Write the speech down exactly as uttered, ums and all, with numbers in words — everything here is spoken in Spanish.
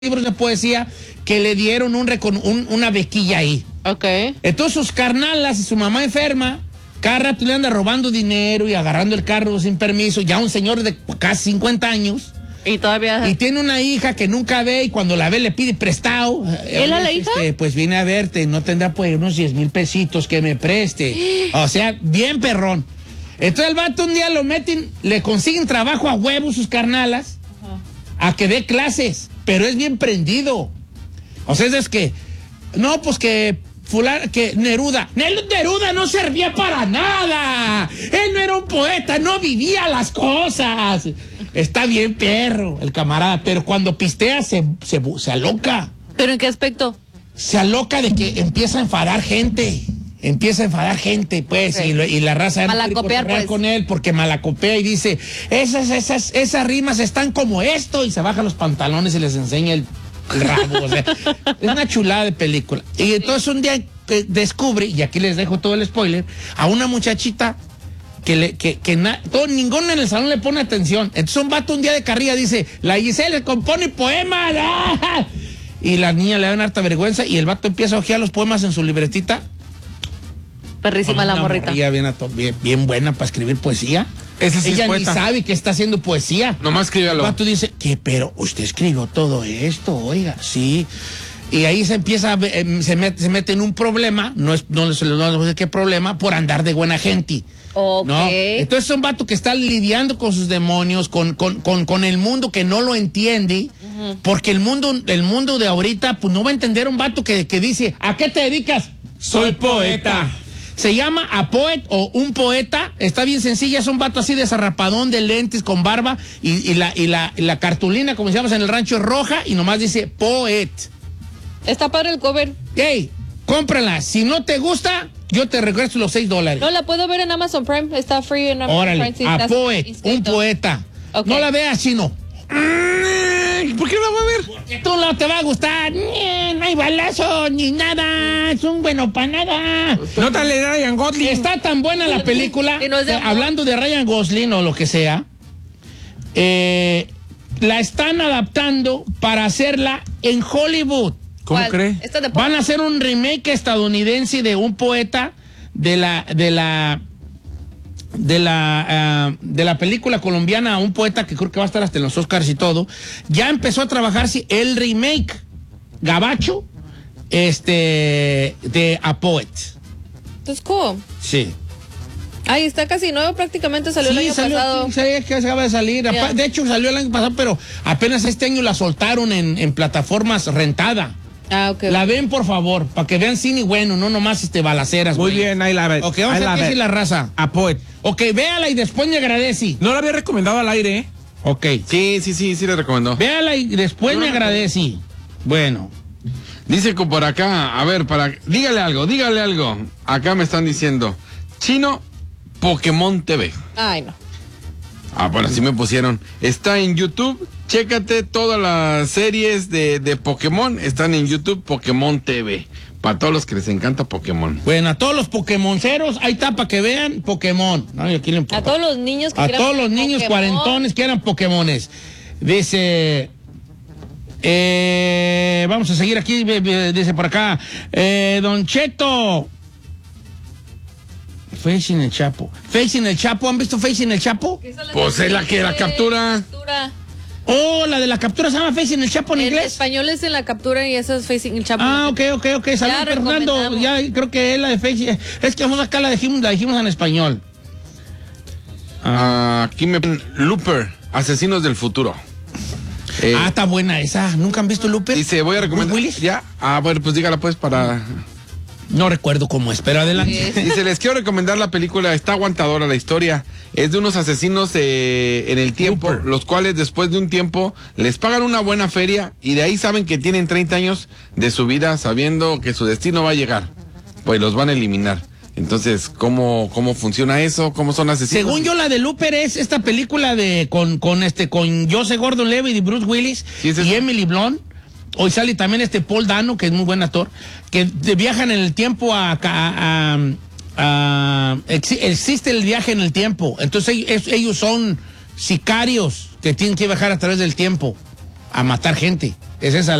libros de poesía que le dieron un, un, una bequilla ahí. Ok. Entonces sus carnalas y su mamá enferma, cada rato le anda robando dinero y agarrando el carro sin permiso, ya un señor de casi cincuenta años. Y todavía... Y tiene una hija que nunca ve y cuando la ve le pide prestado. ¿Es la, la hija? Este, pues vine a verte, no tendrá pues unos diez mil pesitos que me preste. O sea, bien perrón. Entonces el vato un día lo meten, le consiguen trabajo a huevos sus carnalas, uh-huh, a que dé clases, pero es bien prendido. O sea, es que, no, pues que fulano, que Neruda, Neruda no servía para nada. Él no era un poeta, no vivía las cosas. Está bien perro el camarada, pero cuando pistea se, se, se aloca. ¿Pero en qué aspecto? Se aloca de que empieza a enfadar gente. Empieza a enfadar gente, pues, okay, y, lo, y la raza malacopear, no pues, con él porque malacopea y dice, esas, esas, esas rimas están como esto, y se baja los pantalones y les enseña el, el rabo. O sea, es una chulada de película. Y entonces un día descubre, y aquí les dejo todo el spoiler, a una muchachita que le, que, que na, todo, ninguno en el salón le pone atención. Entonces un vato un día de carrilla dice, la Giselle compone poemas. ¡Ah! Y la niña le da una harta vergüenza y el vato empieza a ojear los poemas en su libretita. Perrísima la morrita. Bien, bien, bien buena para escribir poesía. Ese sí Ella es ni poeta. Sabe que está haciendo poesía. Nomás escríbalo. El vato dice, ¿qué? Pero usted escribió todo esto, oiga, sí. Y ahí se empieza, a, eh, se, mete, se mete en un problema, no es, no les no sé qué problema, por andar de buena gente. Okay. ¿No? Entonces es un vato que está lidiando con sus demonios, con, con, con, con el mundo que no lo entiende, uh-huh, porque el mundo, el mundo de ahorita, pues no va a entender un vato que, que dice, ¿a qué te dedicas? Soy poeta. Se llama A Poet o Un Poeta. Está bien sencilla, es un vato así de zarrapadón, de lentes, con barba, y, y, la, y, la, y la cartulina, como decíamos en el rancho, es roja y nomás dice Poet. Está padre el cover. Hey, cómprala. Si no te gusta, yo te regreso los seis dólares. No, la puedo ver en Amazon Prime. Está free en Amazon Órale, Prime. A Poet, Un Poeta. Okay. No la veas, chino. ¿Por qué la va a ver? Porque tú no te va a gustar. No hay balazo ni nada. Es un bueno para nada. No te le Ryan Gosling. Está tan buena la película. No es de hablando de Ryan Gosling o lo que sea, eh, la están adaptando para hacerla en Hollywood. ¿Cómo cree? Van a hacer un remake estadounidense de Un Poeta de la de la de la uh, de la película colombiana Un Poeta, que creo que va a estar hasta en los Oscars y todo. Ya empezó a trabajarse el remake gabacho este de A Poet. That's cool. Sí. Ay, está casi nuevo, prácticamente salió sí, el año salió, pasado. Sí, sabía que acaba de salir. Yeah. De hecho, salió el año pasado, pero apenas este año la soltaron en, en plataformas rentada. Ah, ok. La ven, por favor, para que vean cine bueno, no nomás este balaceras. Muy güey. bien, ahí la ve. Ok, vamos ahí a ver qué es la raza. A Poet. Ok, véala y después me agradece. No la había recomendado al aire, ¿eh? Ok. Sí, sí, sí, sí le recomendó. Véala y después me agradece. Bueno. Dice que por acá, a ver, para... Dígale algo, dígale algo. Acá me están diciendo, Chino, Pokémon T V. Ay, no. Ah, bueno, así me pusieron. Está en YouTube, chécate todas las series de, de Pokémon, están en YouTube, Pokémon T V. Para todos los que les encanta Pokémon. Bueno, a todos los Pokémonceros, ahí está para que vean Pokémon. No, aquí le... A todos los niños que A todos los niños Pokémon. Cuarentones que eran Pokémones. Dice... Eh, vamos a seguir aquí, dice por acá. Eh, Don Cheto... Face in el Chapo. Face in el Chapo, ¿han visto Face in el Chapo? Pues es la que la captura. captura. Oh, la de la captura se llama Face in el Chapo en el inglés. El español es en la captura y esa es Face in el Chapo. Ah, ok, ok, ok. Saludos, Fernando. Ya creo que es la de Face. Es que acá la dijimos, la dijimos en español. Ah, aquí me ponen Looper, Asesinos del Futuro. Eh, ah, está buena esa. ¿Nunca han visto Looper? Dice, voy a recomendar. ¿Willis? Ya. Ah, bueno, pues dígala pues para... No recuerdo cómo es, pero adelante. Dice, les quiero recomendar la película, está aguantadora la historia. Es de unos asesinos eh, en el tiempo, Super. Los cuales después de un tiempo les pagan una buena feria y de ahí saben que tienen treinta años de su vida sabiendo que su destino va a llegar. Pues los van a eliminar. Entonces, ¿cómo, cómo funciona eso? ¿Cómo son asesinos? Según yo, la de Looper es esta película de con, con este con Joseph Gordon-Levitt y Bruce Willis, ¿sí es y Emily Blunt. Hoy sale también este Paul Dano, que es muy buen actor, que viajan en el tiempo a... a, a, a ex, existe el viaje en el tiempo. Entonces ellos son sicarios que tienen que viajar a través del tiempo. a matar gente. Es esa